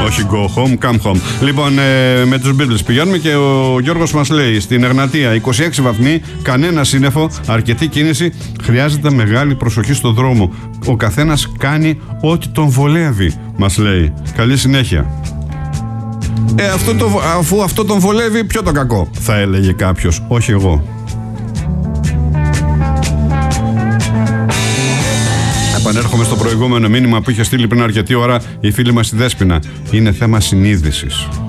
Όχι go home, come home. Λοιπόν, με τους Beatles πηγαίνουμε και ο Γιώργος μας λέει: στην Εγνατία 26 βαθμοί, κανένα σύννεφο, αρκετή κίνηση, χρειάζεται μεγάλη προσοχή στο δρόμο. Ο καθένας κάνει ό,τι τον βολεύει, μας λέει. Καλή συνέχεια. Αφού αυτό τον βολεύει, ποιο το κακό, θα έλεγε κάποιος, όχι εγώ. Επανέρχομαι στο προηγούμενο μήνυμα που είχε στείλει πριν αρκετή ώρα η φίλη μας η Δέσποινα. Είναι θέμα συνείδησης.